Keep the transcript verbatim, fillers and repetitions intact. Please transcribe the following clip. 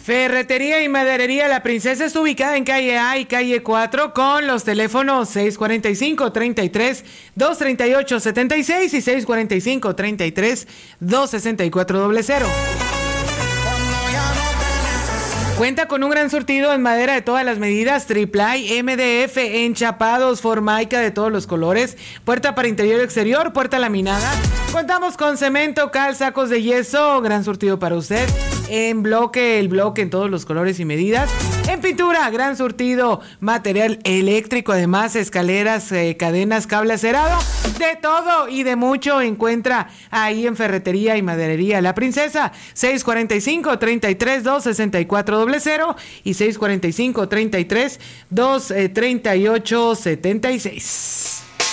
Ferretería y maderería La Princesa está ubicada en calle A y calle cuatro con los teléfonos seis cuarenta y cinco, treinta y tres, doscientos treinta y ocho, setenta y seis y seis cuarenta y cinco, treinta y tres, doscientos sesenta y cuatro cero. Cuenta con un gran surtido en madera de todas las medidas, triplay, M D F, enchapados, formaica de todos los colores, puerta para interior y exterior, puerta laminada. Contamos con cemento, cal, sacos de yeso, gran surtido para usted. En bloque, el bloque en todos los colores y medidas. En pintura, gran surtido, material eléctrico, además escaleras, eh, cadenas, cable acerado, de todo y de mucho encuentra ahí en Ferretería y Maderería La Princesa, seis cuarenta y cinco, treinta y tres, doscientos sesenta y cuatro cero y seis cuarenta y cinco, treinta y tres, doscientos treinta y ocho, setenta y seis.